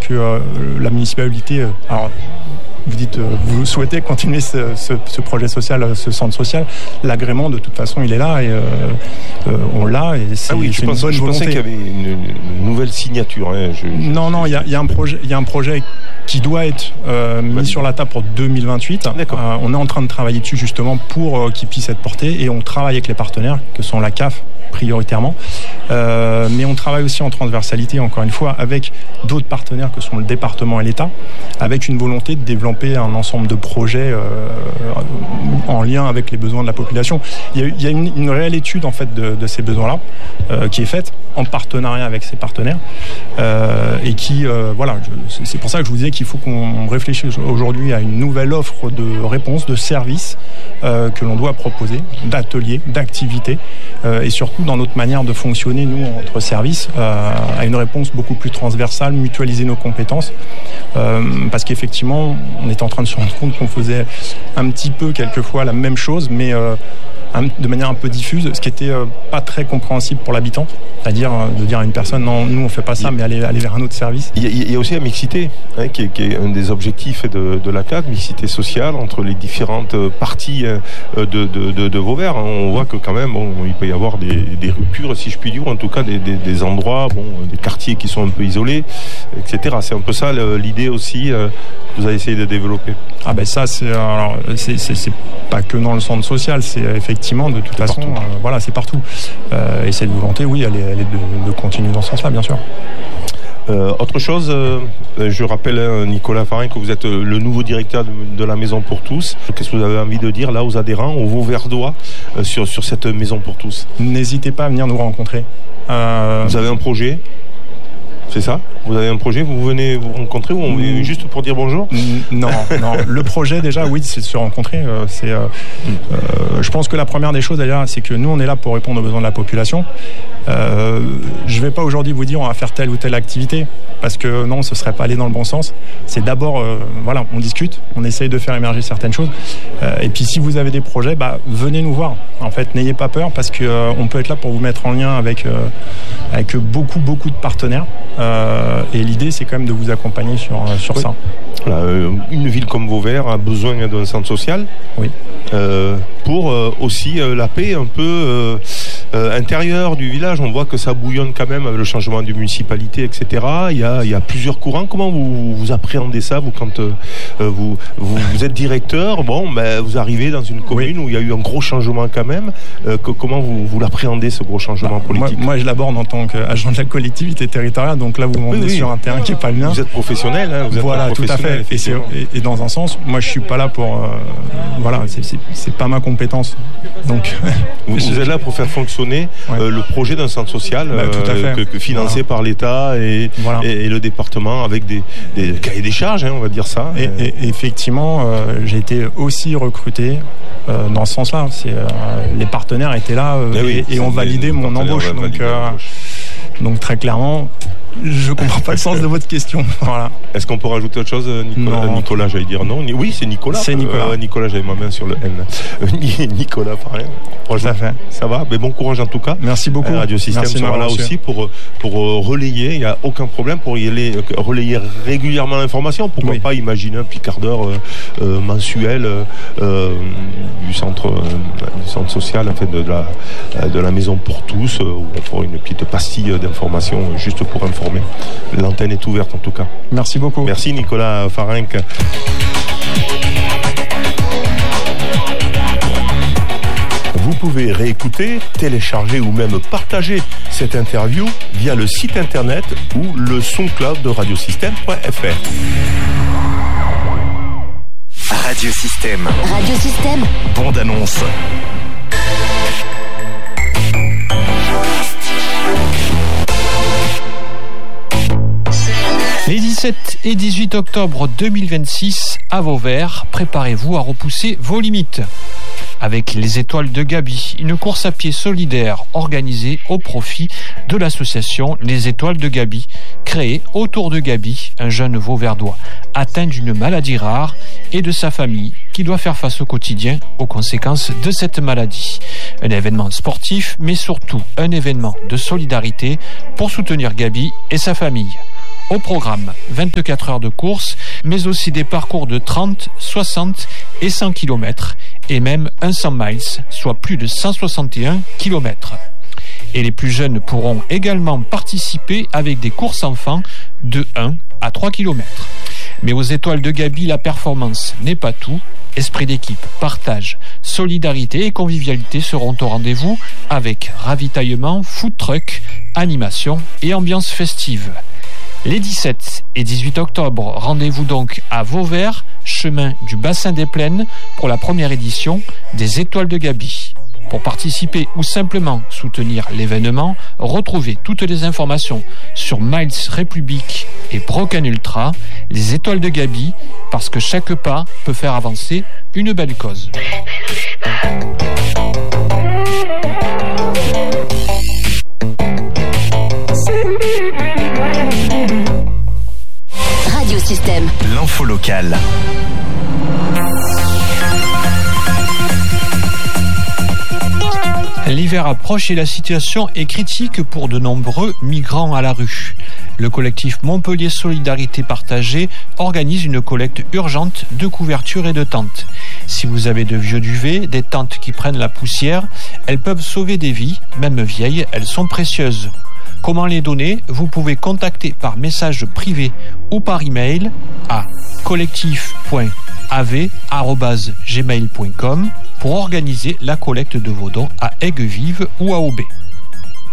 que la municipalité... alors, vous dites, vous souhaitez continuer ce projet social, ce centre social. L'agrément, de toute façon, il est là et on l'a. Et c'est, je pensais qu'il y avait une nouvelle signature. Hein. Non, il y a un projet qui doit être mis sur la table pour 2028. On est en train de travailler dessus justement pour qu'il puisse être porté et on travaille avec les partenaires que sont la CAF prioritairement, mais on travaille aussi en transversalité, encore une fois, avec d'autres partenaires que sont le département et l'État, avec une volonté de développer un ensemble de projets en lien avec les besoins de la population. Il y a une réelle étude en fait de ces besoins-là qui est faite en partenariat avec ces partenaires et qui, c'est pour ça que je vous disais qu'il faut qu'on réfléchisse aujourd'hui à une nouvelle offre de réponse, de services que l'on doit proposer, d'ateliers, d'activités et surtout dans notre manière de fonctionner, nous, entre services, à une réponse beaucoup plus transversale, mutualiser nos compétences parce qu'effectivement, on est en train de se rendre compte qu'on faisait un petit peu quelquefois la même chose, mais de manière un peu diffuse, ce qui était pas très compréhensible pour l'habitant, c'est-à-dire de dire à une personne non, nous on fait pas ça, mais aller vers un autre service. Il y a aussi la mixité, hein, qui est un des objectifs de la CAF, mixité sociale entre les différentes parties de Vauvert. On voit que quand même, il peut y avoir des ruptures, si je puis dire, ou en tout cas des endroits, des quartiers qui sont un peu isolés, etc. C'est un peu ça l'idée aussi que vous avez essayé de développer. Ah ben ça, c'est pas que dans le centre social, c'est effectivement de toute façon, c'est partout. Et cette volonté, oui, elle est de continuer dans ce sens-là, bien sûr. Autre chose, je rappelle, Nicolas Farin, que vous êtes le nouveau directeur de la Maison pour tous. Qu'est-ce que vous avez envie de dire là aux adhérents, aux Vauverdois, sur cette Maison pour tous? N'hésitez pas à venir nous rencontrer. Vous avez un projet? C'est ça? Vous avez un projet, vous venez vous rencontrer ou on vient juste pour dire bonjour? Non. Le projet déjà, oui, c'est de se rencontrer. Je pense que la première des choses d'ailleurs, c'est que nous, on est là pour répondre aux besoins de la population. Je vais pas aujourd'hui vous dire on va faire telle ou telle activité parce que non, ce serait pas aller dans le bon sens. C'est d'abord, on discute, on essaye de faire émerger certaines choses. Et puis si vous avez des projets, venez nous voir. En fait, n'ayez pas peur parce que on peut être là pour vous mettre en lien avec beaucoup de partenaires. Et l'idée, c'est quand même de vous accompagner sur ça. Voilà, une ville comme Vauvert a besoin d'un centre social. Oui. Pour aussi la paix un peu intérieure du village. On voit que ça bouillonne quand même avec le changement de municipalité, etc. Il y a plusieurs courants. Comment vous appréhendez ça, vous, quand vous êtes directeur, vous arrivez dans une commune où il y a eu un gros changement quand même. Comment vous l'appréhendez, ce gros changement politique? Moi, je l'aborde en tant qu'agent de la collectivité territoriale, donc là, vous m'emmenez sur un terrain qui n'est pas le mien. Vous êtes professionnel, hein, voilà, tout à fait. Et dans un sens, moi, je suis pas là pour... c'est pas ma compétence. Donc, vous êtes là pour faire fonctionner le projet d'un centre social financé par l'État et le département avec des cahiers des charges, on va dire ça. Et effectivement, j'ai été aussi recruté dans ce sens-là. Les partenaires étaient là et ont validé mon embauche. Donc très clairement, je comprends pas le sens de votre question. Voilà. Est-ce qu'on peut rajouter autre chose, Nicolas, j'allais dire non. Oui, c'est Nicolas. C'est Nicolas. Nicolas, j'avais ma main sur le N. Nicolas, pareil. Tout à fait. Ça va, mais bon courage en tout cas. Merci beaucoup. Radio Système sera là aussi pour relayer. Il n'y a aucun problème pour relayer régulièrement l'information. Pourquoi pas imaginer un petit quart d'heure mensuel du centre social, en fait, de la Maison pour tous, où on fera une petite pastille d'information juste pour informer. L'antenne est ouverte en tout cas. Merci beaucoup. Merci Nicolas Farenc. Vous pouvez réécouter, télécharger ou même partager cette interview via le site internet ou le SoundCloud de radiosystème.fr. Radiosystème. Radiosystème. Bande annonce. Les 17 et 18 octobre 2026 à Vauvert, préparez-vous à repousser vos limites. Avec les Étoiles de Gaby, une course à pied solidaire organisée au profit de l'association Les Étoiles de Gaby, créée autour de Gaby, un jeune Vauverdois atteint d'une maladie rare et de sa famille qui doit faire face au quotidien aux conséquences de cette maladie. Un événement sportif, mais surtout un événement de solidarité pour soutenir Gaby et sa famille. Au programme, 24 heures de course, mais aussi des parcours de 30, 60 et 100 km, et même un 100 miles, soit plus de 161 km. Et les plus jeunes pourront également participer avec des courses enfants de 1 à 3 km. Mais aux Étoiles de Gaby, la performance n'est pas tout. Esprit d'équipe, partage, solidarité et convivialité seront au rendez-vous avec ravitaillement, food truck, animation et ambiance festive. Les 17 et 18 octobre, rendez-vous donc à Vauvert, chemin du Bassin des Plaines, pour la première édition des Étoiles de Gaby. Pour participer ou simplement soutenir l'événement, retrouvez toutes les informations sur Miles Republic et Broken Ultra, les Étoiles de Gaby, parce que chaque pas peut faire avancer une belle cause. Radio Système. L'info locale. L'hiver approche et la situation est critique pour de nombreux migrants à la rue. Le collectif Montpellier Solidarité Partagée organise une collecte urgente de couvertures et de tentes. Si vous avez de vieux duvets, des tentes qui prennent la poussière, elles peuvent sauver des vies, même vieilles, elles sont précieuses. Comment les donner? Vous pouvez contacter par message privé ou par email à collectif.av@gmail.com pour organiser la collecte de vos dons à Aigues-Vives ou à Aubet.